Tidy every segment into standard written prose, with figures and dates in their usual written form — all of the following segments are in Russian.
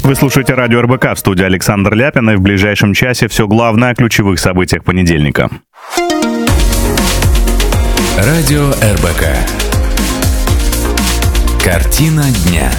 Вы слушаете радио РБК, в студии Александр Ляпин, и в ближайшем часе все главное о ключевых событиях понедельника. Радио РБК. Картина дня.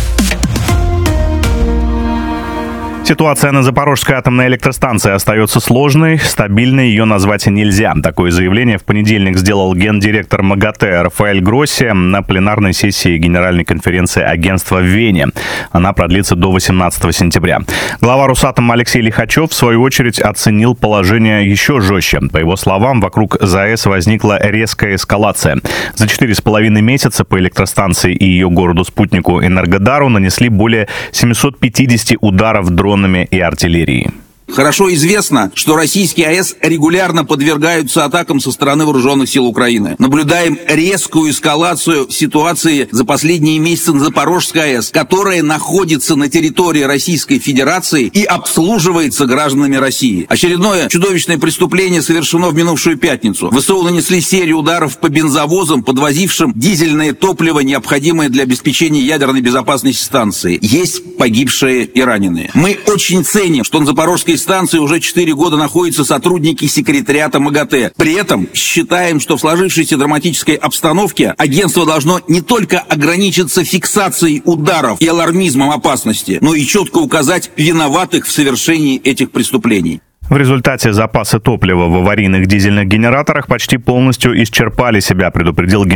Ситуация на Запорожской атомной электростанции остается сложной, стабильной ее назвать нельзя. Такое заявление в понедельник сделал гендиректор МАГАТЭ Рафаэль Гросси на пленарной сессии Генеральной конференции агентства в Вене. Она продлится до 18 сентября. Глава Росатома Алексей Лихачев, в свою очередь, оценил положение еще жестче. По его словам, вокруг ЗАЭС возникла резкая эскалация. За 4,5 месяца по электростанции и ее городу-спутнику Энергодару нанесли более 750 ударов дронами и артиллерией. Хорошо известно, что российские АЭС регулярно подвергаются атакам со стороны вооруженных сил Украины. Наблюдаем резкую эскалацию ситуации за последние месяцы на Запорожской АЭС, которая находится на территории Российской Федерации и обслуживается гражданами России. Очередное чудовищное преступление совершено в минувшую пятницу. ВСУ нанесли серию ударов по бензовозам, подвозившим дизельное топливо, необходимое для обеспечения ядерной безопасности станции. Есть погибшие и раненые. Мы очень ценим, что на Запорожской станции уже 4 года находятся сотрудники секретариата МАГАТЭ. При этом считаем, что в сложившейся драматической обстановке агентство должно не только ограничиться фиксацией ударов и алармизмом опасности, но и четко указать виноватых в совершении этих преступлений. В результате запасы топлива в аварийных дизельных генераторах почти полностью исчерпали себя, предупредил